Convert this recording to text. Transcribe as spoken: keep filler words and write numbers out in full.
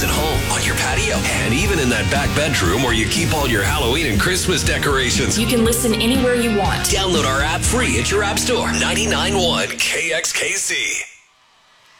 house, at home, on your patio, and even in that back bedroom where you keep all your Halloween and Christmas decorations. You can listen anywhere you want. Download our app free at your app store. ninety-nine point one K X K C.